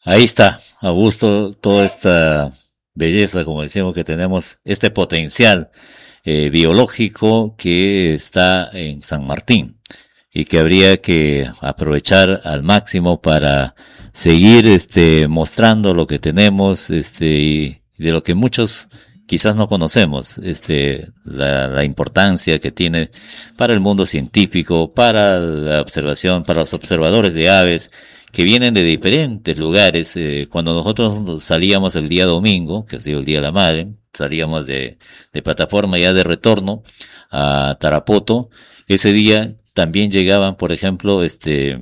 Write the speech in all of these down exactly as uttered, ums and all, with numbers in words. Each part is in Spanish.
Ahí está, Augusto, toda esta belleza, como decíamos, que tenemos, este potencial eh, biológico que está en San Martín y que habría que aprovechar al máximo para seguir este mostrando lo que tenemos, este y de lo que muchos quizás no conocemos, este la, la importancia que tiene para el mundo científico, para la observación, para los observadores de aves que vienen de diferentes lugares. Eh, cuando nosotros salíamos el día domingo, que ha sido el Día de la Madre, salíamos de, de plataforma ya de retorno a Tarapoto, ese día también llegaban, por ejemplo, este,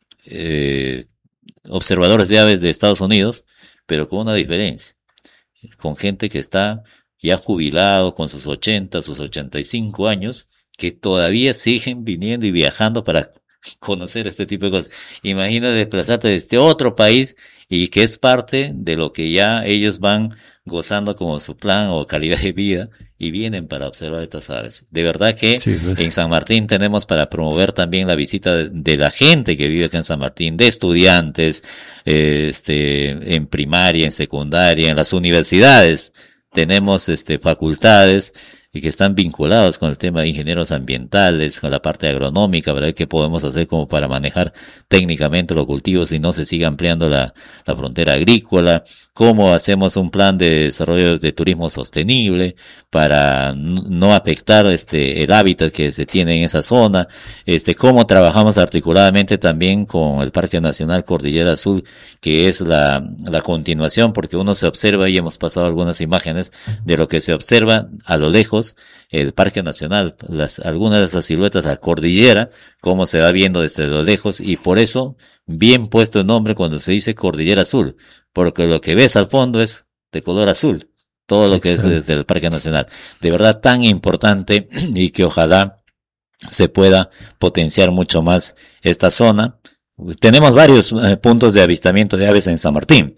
eh, observadores de aves de Estados Unidos, pero con una diferencia, con gente que está ya jubilado, con sus ochenta, sus ochenta y cinco años, que todavía siguen viniendo y viajando para conocer este tipo de cosas. Imagina desplazarte de este otro país y que es parte de lo que ya ellos van gozando como su plan o calidad de vida y vienen para observar estas aves. De verdad que sí, pues. En San Martín tenemos para promover también la visita de, de la gente que vive acá en San Martín, de estudiantes, eh, este, en primaria, en secundaria, en las universidades. Tenemos este facultades y que están vinculados con el tema de ingenieros ambientales, con la parte agronómica, ¿verdad? ¿Qué podemos hacer como para manejar técnicamente los cultivos y no se siga ampliando la, la frontera agrícola? ¿Cómo hacemos un plan de desarrollo de turismo sostenible para no afectar este el hábitat que se tiene en esa zona? Este, cómo trabajamos articuladamente también con el Parque Nacional Cordillera Azul, que es la, la continuación, porque uno se observa y hemos pasado algunas imágenes de lo que se observa a lo lejos, el Parque Nacional, las, algunas de esas siluetas, la cordillera, cómo se va viendo desde lo lejos, y por eso, bien puesto el nombre cuando se dice Cordillera Azul, porque lo que ves al fondo es de color azul, todo lo que Exacto. es desde el Parque Nacional. De verdad tan importante y que ojalá se pueda potenciar mucho más esta zona. Tenemos varios eh, puntos de avistamiento de aves en San Martín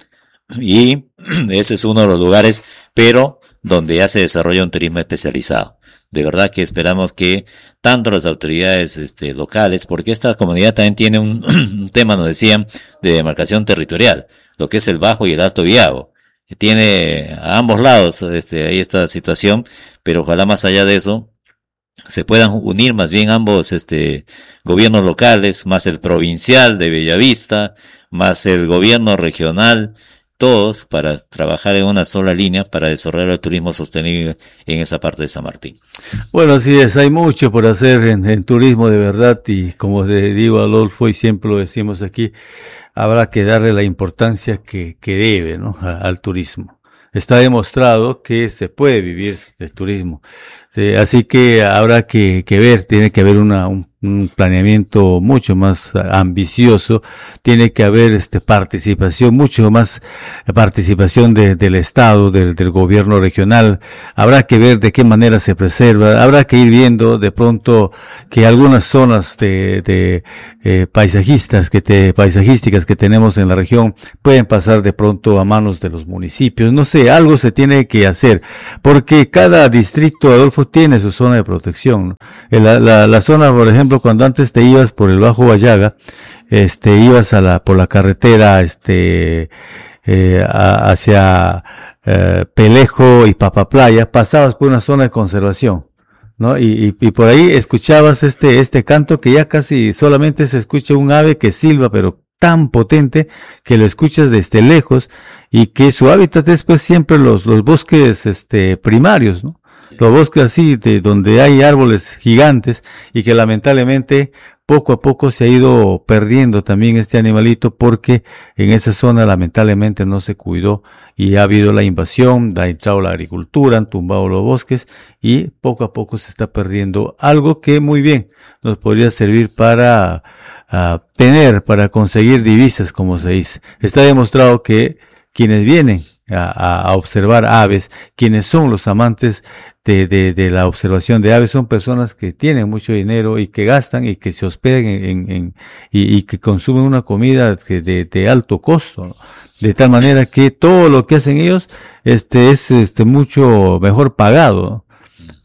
y ese es uno de los lugares, pero donde ya se desarrolla un turismo especializado. De verdad que esperamos que tanto las autoridades este, locales, porque esta comunidad también tiene un, un tema, nos decían, de demarcación territorial, lo que es el Bajo y el Alto Viago. Tiene a ambos lados este, ahí esta situación, pero ojalá más allá de eso se puedan unir más bien ambos este gobiernos locales, más el provincial de Bellavista, más el gobierno regional, todos para trabajar en una sola línea para desarrollar el turismo sostenible en esa parte de San Martín. Bueno, así es, hay mucho por hacer en, en turismo de verdad y como le digo a Adolfo y siempre lo decimos aquí, habrá que darle la importancia que, que debe, ¿no? A, al turismo. Está demostrado que se puede vivir del turismo. Eh, así que habrá que, que ver, tiene que haber una, un, un planeamiento mucho más ambicioso, tiene que haber este participación, mucho más participación de, del Estado, del, del gobierno regional. Habrá que ver de qué manera se preserva, habrá que ir viendo de pronto que algunas zonas de, de eh, paisajistas, que te, paisajísticas que tenemos en la región pueden pasar de pronto a manos de los municipios. No sé, algo se tiene que hacer, porque cada distrito, Adolfo, tiene su zona de protección, ¿no? La, la, la zona, por ejemplo, cuando antes te ibas por el Bajo Bayaga, este, ibas a la, por la carretera, este, eh, a, hacia, eh, Pelejo y Papaplaya, pasabas por una zona de conservación, ¿no? Y, y, y por ahí escuchabas este, este canto que ya casi solamente se escucha un ave que silba, pero tan potente que lo escuchas desde lejos y que su hábitat es pues siempre los, los bosques, este, primarios, ¿no? Los bosques así, de donde hay árboles gigantes y que lamentablemente poco a poco se ha ido perdiendo también este animalito porque en esa zona lamentablemente no se cuidó y ha habido la invasión, ha entrado la agricultura, han tumbado los bosques y poco a poco se está perdiendo algo que muy bien nos podría servir para uh, tener, para conseguir divisas, como se dice. Está demostrado que quienes vienen A, a observar aves, quienes son los amantes de, de, de la observación de aves, son personas que tienen mucho dinero y que gastan y que se hospedan en, en, en y, y que consumen una comida de, de, de alto costo, ¿no? De tal manera que todo lo que hacen ellos, este, es, este, mucho mejor pagado, ¿no?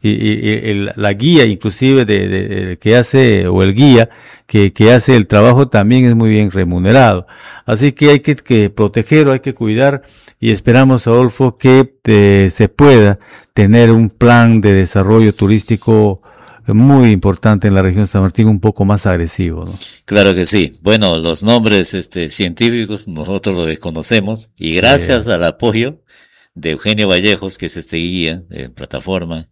y, y, y el, la guía inclusive de, de, de que hace, o el guía que, que hace el trabajo también es muy bien remunerado. Así que hay que, que protegerlo, hay que cuidar, y esperamos, Adolfo, que eh, se pueda tener un plan de desarrollo turístico muy importante en la región de San Martín, un poco más agresivo, ¿no? Claro que sí. Bueno, los nombres este, científicos nosotros los desconocemos, y gracias sí. al apoyo de Eugenio Vallejos, que es este guía de plataforma,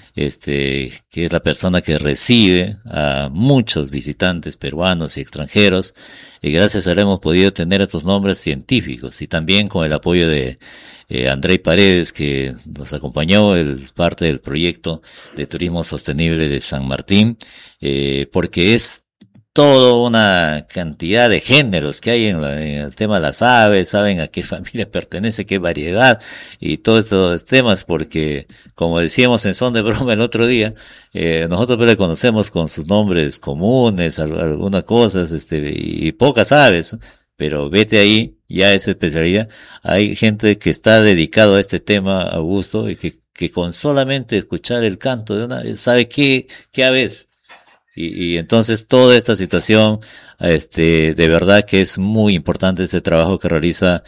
este, que es la persona que recibe a muchos visitantes peruanos y extranjeros, y gracias a él hemos podido tener estos nombres científicos, y también con el apoyo de eh, Andrei Paredes, que nos acompañó, el parte del proyecto de turismo sostenible de San Martín, eh, porque es toda una cantidad de géneros que hay en, la, en el tema de las aves, saben a qué familia pertenece, qué variedad, y todos estos temas, porque, como decíamos en son de broma el otro día, eh, nosotros le conocemos con sus nombres comunes, algunas cosas, este, y pocas aves, pero vete ahí, ya es especialidad. Hay gente que está dedicado a este tema, Augusto, y que, que con solamente escuchar el canto de una ave, sabe qué, qué ave es. Y, y entonces toda esta situación, este, de verdad que es muy importante este trabajo que realiza,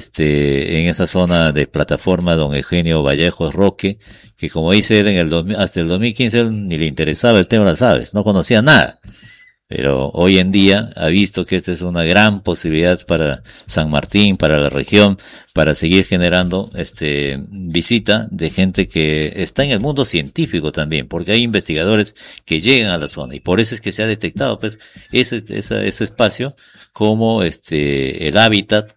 este, en esa zona de plataforma don Eugenio Vallejos Roque, que como dice él en el dos mil, hasta el dos mil quince él ni le interesaba el tema de las aves, no conocía nada. Pero hoy en día ha visto que esta es una gran posibilidad para San Martín, para la región, para seguir generando este visita de gente que está en el mundo científico también, porque hay investigadores que llegan a la zona, y por eso es que se ha detectado pues ese ese, ese espacio como este el hábitat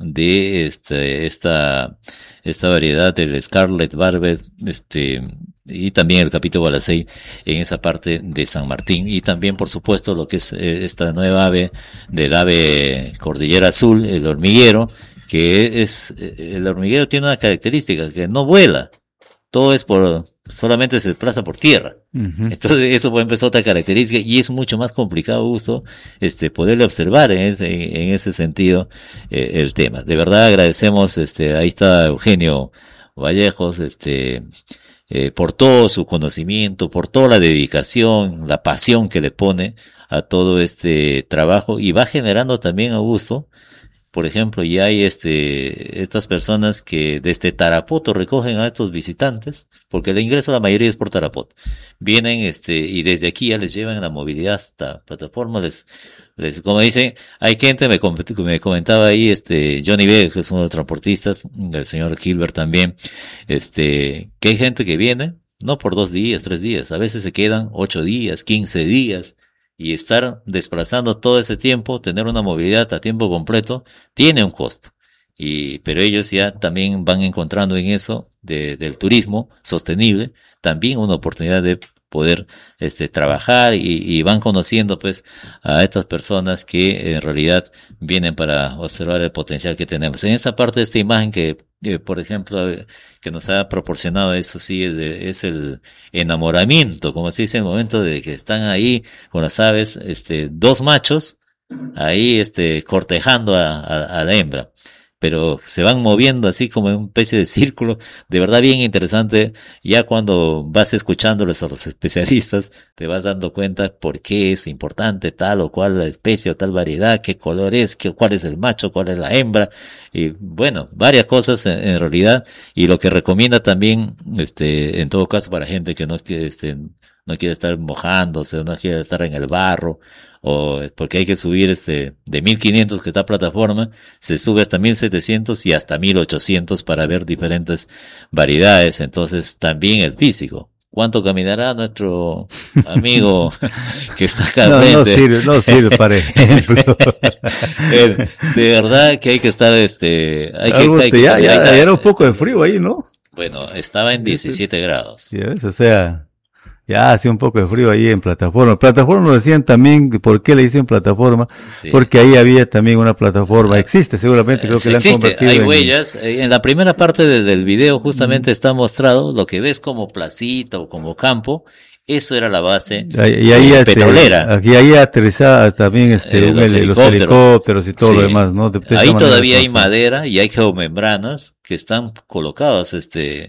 de este esta esta variedad del Scarlet Barbet, este y también el Capito Gualacei en esa parte de San Martín, y también por supuesto lo que es eh, esta nueva ave del ave cordillera azul, el hormiguero, que es, eh, el hormiguero tiene una característica, que no vuela, todo es por, solamente se desplaza por tierra. Uh-huh. Entonces eso puede empezar otra característica, y es mucho más complicado, Augusto, este, poderle observar en ese, en ese sentido, eh, el tema. De verdad agradecemos, este, ahí está Eugenio Vallejos, este, Eh, por todo su conocimiento, por toda la dedicación, la pasión que le pone a todo este trabajo, y va generando también, Augusto, por ejemplo, ya hay este, estas personas que desde Tarapoto recogen a estos visitantes, porque el ingreso la mayoría es por Tarapoto. Vienen, este, y desde aquí ya les llevan la movilidad hasta plataforma, les, les, como dicen, hay gente, me, me comentaba ahí, este, Johnny B, que es uno de los transportistas, el señor Gilbert también, este, que hay gente que viene, no por dos días, tres días, a veces se quedan ocho días, quince días, y estar desplazando todo ese tiempo, tener una movilidad a tiempo completo, tiene un costo. Y, pero ellos ya también van encontrando en eso de, del turismo sostenible, también una oportunidad de poder, este, trabajar, y, y van conociendo, pues, a estas personas que en realidad vienen para observar el potencial que tenemos. En esta parte de esta imagen que, eh, por ejemplo, que nos ha proporcionado, eso sí, es, de, es el enamoramiento, como se dice, en el momento de que están ahí con las aves, este, dos machos, ahí, este, cortejando a, a, a la hembra, pero se van moviendo así como en una especie de círculo, de verdad bien interesante. Ya cuando vas escuchándoles a los especialistas, te vas dando cuenta por qué es importante tal o cual especie o tal variedad, qué color es, qué, cuál es el macho, cuál es la hembra, y bueno, varias cosas en, en realidad, y lo que recomienda también, este, en todo caso para gente que no quiere, este, no quiere estar mojándose, no quiere estar en el barro, o porque hay que subir este, de mil quinientos que está plataforma, se sube hasta mil setecientos y hasta mil ochocientos para ver diferentes variedades. Entonces también el físico. ¿Cuánto caminará nuestro amigo que está acá no, frente? No sirve, no sirve para ejemplo. De verdad que hay que estar, este, hay que, Algo, hay que ya, ya, está, ya era un poco de frío ahí, ¿no? Bueno, estaba en diecisiete grados. Sí, o sea, ya hacía un poco de frío ahí en plataforma. Plataforma nos decían también, ¿por qué le dicen plataforma? Sí. Porque ahí había también una plataforma. Existe seguramente, creo que la han convertido hay en... huellas. En la primera parte de, del video justamente mm. está mostrado lo que ves como placita o como campo. Eso era la base y ahí eh, este, petrolera. Y ahí aterrizaba también este, eh, los, el, helicópteros. los helicópteros y todo sí. lo demás, ¿no? De, de ahí todavía hay madera y hay geomembranas que están colocadas, este,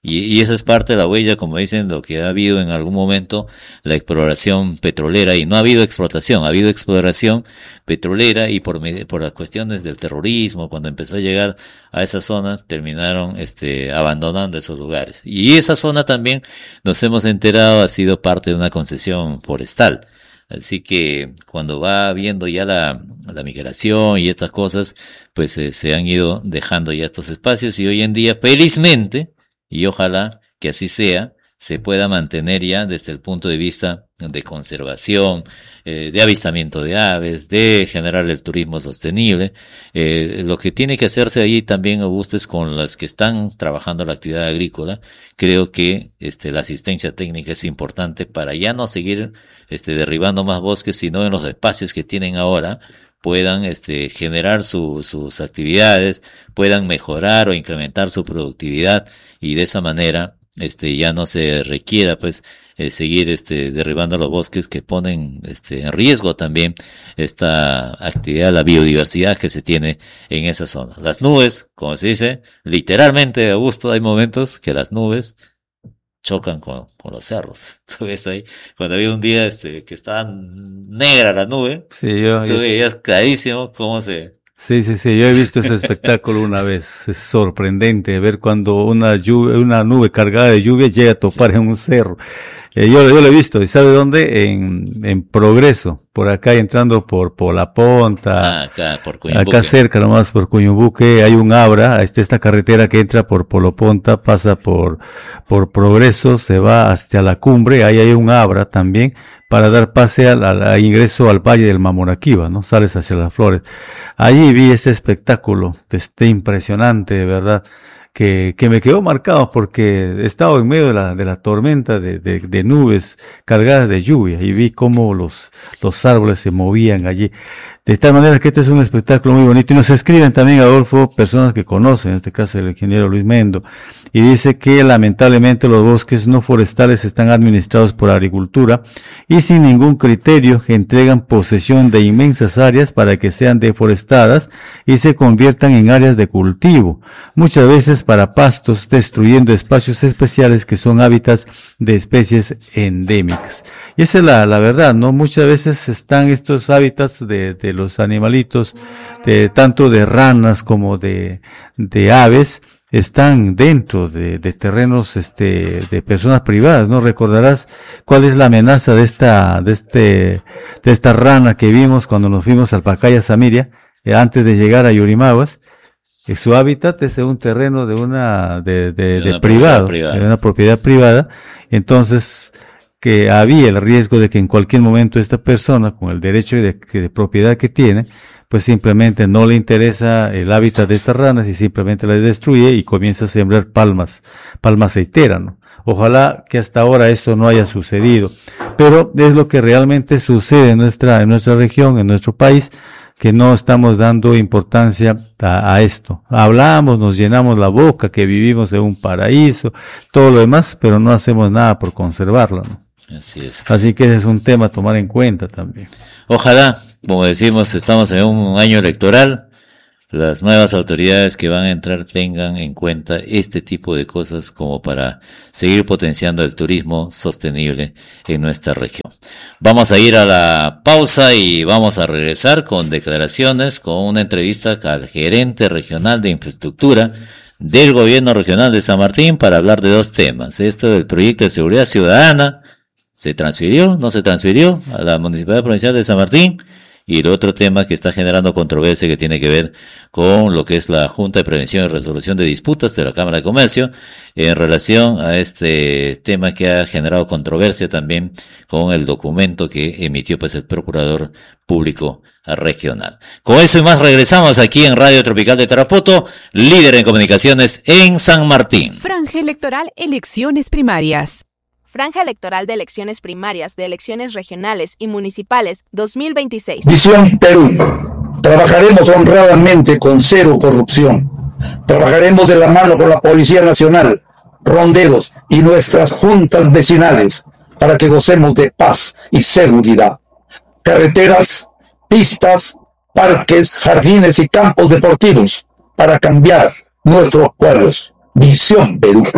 Y, y esa es parte de la huella, como dicen, lo que ha habido en algún momento, la exploración petrolera, y no ha habido explotación, ha habido exploración petrolera, y por, por las cuestiones del terrorismo, cuando empezó a llegar a esa zona, terminaron este abandonando esos lugares. Y esa zona también, nos hemos enterado, ha sido parte de una concesión forestal. Así que cuando va viendo ya la, la migración y estas cosas, pues eh, se han ido dejando ya estos espacios, y hoy en día, felizmente, y ojalá que así sea, se pueda mantener ya desde el punto de vista de conservación, eh, de avistamiento de aves, de generar el turismo sostenible. Eh, lo que tiene que hacerse ahí también, Augusto, es con las que están trabajando la actividad agrícola. Creo que este, la asistencia técnica es importante para ya no seguir este, derribando más bosques, sino en los espacios que tienen ahora puedan este, generar su, sus actividades, puedan mejorar o incrementar su productividad, y de esa manera este ya no se requiera pues eh, seguir este derribando los bosques que ponen este en riesgo también esta actividad, la biodiversidad que se tiene en esa zona. Las nubes, como se dice, literalmente, Augusto, hay momentos que las nubes chocan con, con los cerros. Tú ves ahí, cuando había un día este que estaba negra la nube, sí, yo, tú yo... veías clarísimo cómo se... Sí, sí, sí, yo he visto ese espectáculo una vez. Es sorprendente ver cuando una lluvia, una nube cargada de lluvia llega a topar sí. en un cerro. Eh, yo, yo lo he visto, ¿y sabe dónde? En, en Progreso, por acá entrando por, por La Ponta. Ah, acá, por Cuñubuque. Acá cerca nomás, por Cuñubuque, hay un abra, esta, esta carretera que entra por Polo Ponta, pasa por, por Progreso, se va hasta la cumbre, ahí hay un abra también, para dar pase al, al, al ingreso al Valle del Mamoraquiba, ¿no? Sales hacia las flores. Allí vi este espectáculo, este impresionante, de verdad, que, que me quedó marcado porque he estado en medio de la, de la tormenta de, de, de nubes cargadas de lluvia, y vi cómo los, los árboles se movían allí. De tal manera que este es un espectáculo muy bonito. Y nos escriben también, Adolfo, personas que conocen, en este caso el ingeniero Luis Mendo, y dice que lamentablemente los bosques no forestales están administrados por agricultura y sin ningún criterio entregan posesión de inmensas áreas para que sean deforestadas y se conviertan en áreas de cultivo, muchas veces para pastos, destruyendo espacios especiales que son hábitats de especies endémicas. Y esa es la, la verdad, ¿no? Muchas veces están estos hábitats de, de los animalitos, de tanto de ranas como de, de aves, están dentro de, de terrenos, este, de personas privadas, ¿no? Recordarás cuál es la amenaza de esta, de este, de esta rana que vimos cuando nos fuimos al Pacaya Samiria, eh, antes de llegar a Yurimaguas. Eh, su hábitat es de un terreno de una, de, de, de, de privado, privada. de una propiedad privada. Entonces, que había el riesgo de que en cualquier momento esta persona, con el derecho de, de propiedad que tiene, pues simplemente no le interesa el hábitat de estas ranas y simplemente las destruye y comienza a sembrar palmas, palma aceitera, ¿no? Ojalá que hasta ahora esto no haya sucedido, pero es lo que realmente sucede en nuestra, en nuestra región, en nuestro país, que no estamos dando importancia a, a esto. Hablamos, nos llenamos la boca, que vivimos en un paraíso, todo lo demás, pero no hacemos nada por conservarla, ¿no? Así es. Así que ese es un tema a tomar en cuenta también. Ojalá, como decimos, estamos en un año electoral, las nuevas autoridades que van a entrar tengan en cuenta este tipo de cosas como para seguir potenciando el turismo sostenible en nuestra región. Vamos a ir a la pausa y vamos a regresar con declaraciones, con una entrevista al gerente regional de infraestructura del gobierno regional de San Martín para hablar de dos temas. Esto del proyecto de seguridad ciudadana, ¿se transfirió? ¿No se transfirió a la Municipalidad Provincial de San Martín? Y el otro tema que está generando controversia que tiene que ver con lo que es la Junta de Prevención y Resolución de Disputas de la Cámara de Comercio en relación a este tema que ha generado controversia también con el documento que emitió pues el Procurador Público Regional. Con eso y más regresamos aquí en Radio Tropical de Tarapoto, líder en comunicaciones en San Martín. Franja electoral, elecciones primarias. Franja electoral de elecciones primarias, de elecciones regionales y municipales dos mil veintiséis. Visión Perú. Trabajaremos honradamente con cero corrupción. Trabajaremos de la mano con la Policía Nacional, ronderos y nuestras juntas vecinales para que gocemos de paz y seguridad. Carreteras, pistas, parques, jardines y campos deportivos para cambiar nuestros pueblos. Visión Perú.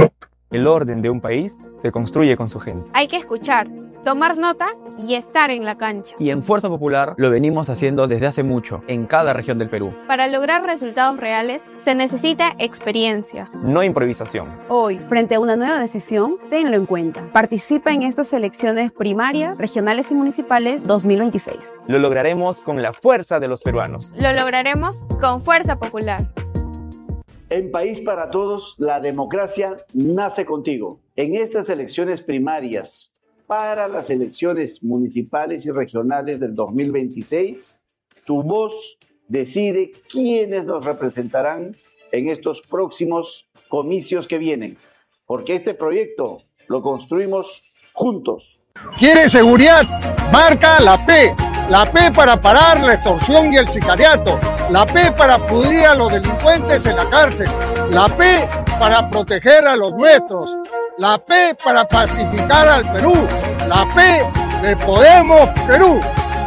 El orden de un país se construye con su gente. Hay que escuchar, tomar nota y estar en la cancha. Y en Fuerza Popular lo venimos haciendo desde hace mucho, en cada región del Perú. Para lograr resultados reales se necesita experiencia, no improvisación. Hoy, frente a una nueva decisión, tenlo en cuenta. Participa en estas elecciones primarias, regionales y municipales dos mil veintiséis. Lo lograremos con la fuerza de los peruanos. Lo lograremos con Fuerza Popular. En País para Todos, la democracia nace contigo. En estas elecciones primarias para las elecciones municipales y regionales del dos mil veintiséis, tu voz decide quiénes nos representarán en estos próximos comicios que vienen, porque este proyecto lo construimos juntos. ¿Quieres seguridad? Marca la P. La P para parar la extorsión y el sicariato. La P para pudrir a los delincuentes en la cárcel. La P para proteger a los nuestros. La P para pacificar al Perú. La P de Podemos Perú.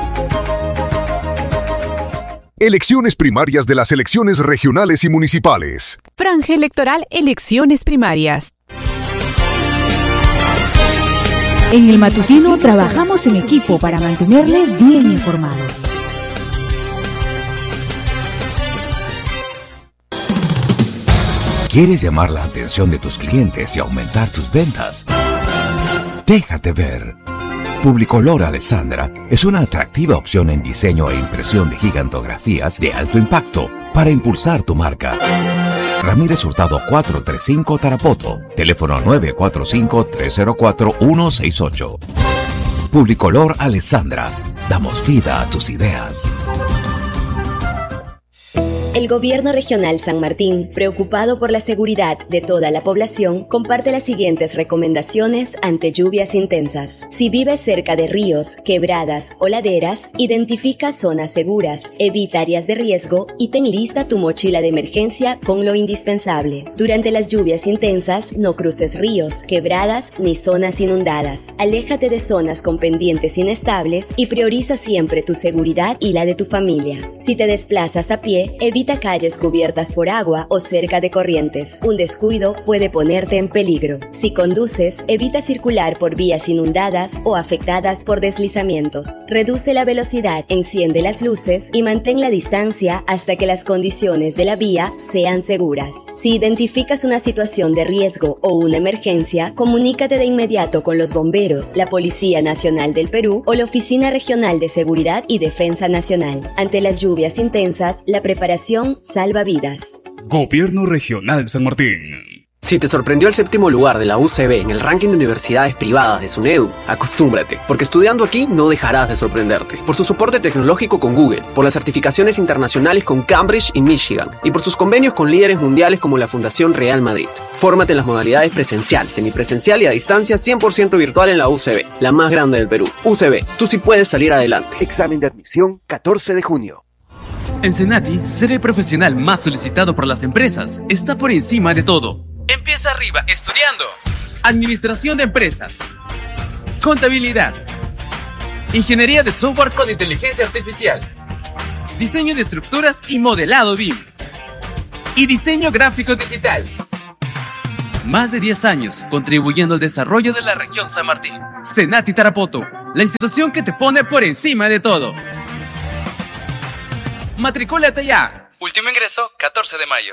Elecciones primarias de las elecciones regionales y municipales. Franja electoral, elecciones primarias. En el matutino trabajamos en equipo para mantenerle bien informado. ¿Quieres llamar la atención de tus clientes y aumentar tus ventas? Déjate ver. Publicolor Alessandra es una atractiva opción en diseño e impresión de gigantografías de alto impacto para impulsar tu marca. Ramírez Hurtado cuatrocientos treinta y cinco Tarapoto, teléfono nueve cuatro cinco, tres cero cuatro, uno seis ocho. Publicolor Alessandra, damos vida a tus ideas. El Gobierno Regional San Martín, preocupado por la seguridad de toda la población, comparte las siguientes recomendaciones ante lluvias intensas. Si vives cerca de ríos, quebradas o laderas, identifica zonas seguras, evita áreas de riesgo y ten lista tu mochila de emergencia con lo indispensable. Durante las lluvias intensas, no cruces ríos, quebradas ni zonas inundadas. Aléjate de zonas con pendientes inestables y prioriza siempre tu seguridad y la de tu familia. Si te desplazas a pie, evita Evita calles cubiertas por agua o cerca de corrientes. Un descuido puede ponerte en peligro. Si conduces, evita circular por vías inundadas o afectadas por deslizamientos. Reduce la velocidad, enciende las luces y mantén la distancia hasta que las condiciones de la vía sean seguras. Si identificas una situación de riesgo o una emergencia, comunícate de inmediato con los bomberos, la Policía Nacional del Perú o la Oficina Regional de Seguridad y Defensa Nacional. Ante las lluvias intensas, la preparación salva vidas. Gobierno Regional San Martín. Si te sorprendió el séptimo lugar de la U C B en el ranking de universidades privadas de SUNEDU, acostúmbrate, porque estudiando aquí no dejarás de sorprenderte. Por su soporte tecnológico con Google, por las certificaciones internacionales con Cambridge y Michigan, y por sus convenios con líderes mundiales como la Fundación Real Madrid. Fórmate en las modalidades presencial, semipresencial y a distancia cien por ciento virtual en la U C B, la más grande del Perú. U C B, tú sí puedes salir adelante. Examen de admisión catorce de junio. En Senati, ser el profesional más solicitado por las empresas está por encima de todo. Empieza arriba estudiando Administración de Empresas, Contabilidad, Ingeniería de Software con Inteligencia Artificial, Diseño de Estructuras y Modelado B I M y Diseño Gráfico Digital. Más de diez años contribuyendo al desarrollo de la región San Martín. Senati Tarapoto, la institución que te pone por encima de todo. Matricúlate ya. Último ingreso, catorce de mayo.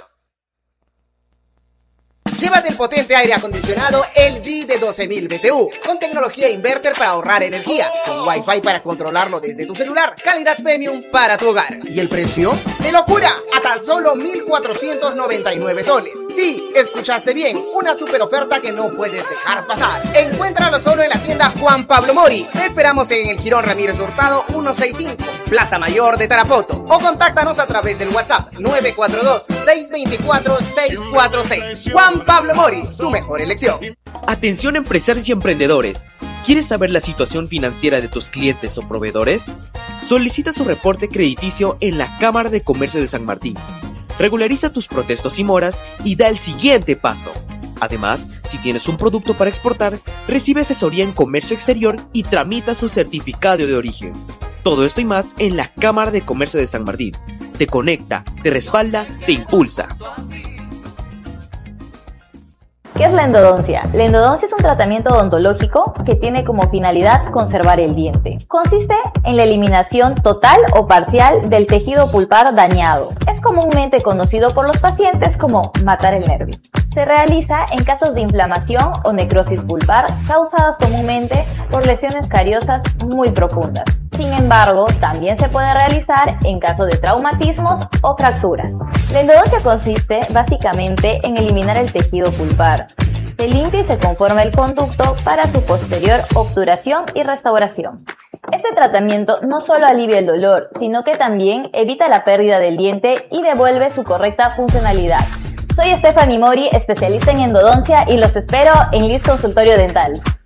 Llévate el potente aire acondicionado L G de doce mil B T U, con tecnología inverter para ahorrar energía, con Wi-Fi para controlarlo desde tu celular, calidad premium para tu hogar. ¿Y el precio? ¡De locura! A tan solo mil cuatrocientos noventa y nueve soles. Sí, escuchaste bien, una super oferta que no puedes dejar pasar. Encuéntralo solo en la tienda Juan Pablo Mori. Te esperamos en el Jirón Ramírez Hurtado ciento sesenta y cinco, Plaza Mayor de Tarapoto. O contáctanos a través del WhatsApp nueve cuatro dos, seis dos cuatro, seis cuatro seis. Juan Pablo Mori, tu mejor elección. Atención empresarios y emprendedores. ¿Quieres saber la situación financiera de tus clientes o proveedores? Solicita su reporte crediticio en la Cámara de Comercio de San Martín. Regulariza tus protestos y moras y da el siguiente paso. Además, si tienes un producto para exportar, recibe asesoría en comercio exterior y tramita su certificado de origen. Todo esto y más en la Cámara de Comercio de San Martín. Te conecta, te respalda, te impulsa. ¿Qué es la endodoncia? La endodoncia es un tratamiento odontológico que tiene como finalidad conservar el diente. Consiste en la eliminación total o parcial del tejido pulpar dañado. Es comúnmente conocido por los pacientes como matar el nervio. Se realiza en casos de inflamación o necrosis pulpar causadas comúnmente por lesiones cariosas muy profundas. Sin embargo, también se puede realizar en caso de traumatismos o fracturas. La endodoncia consiste básicamente en eliminar el tejido pulpar. Se limpia y se conforma el conducto para su posterior obturación y restauración. Este tratamiento no solo alivia el dolor, sino que también evita la pérdida del diente y devuelve su correcta funcionalidad. Soy Stephanie Mori, especialista en endodoncia, y los espero en Liz Consultorio Dental.